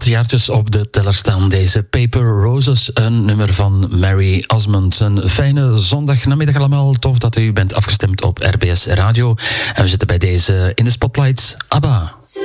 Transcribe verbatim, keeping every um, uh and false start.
jaartjes op de teller staan. Deze Paper Roses, een nummer van Mary Osmond. Een fijne zondagnamiddag allemaal. Tof dat u bent afgestemd op R B S Radio. En we zitten bij deze in de spotlight. ABBA.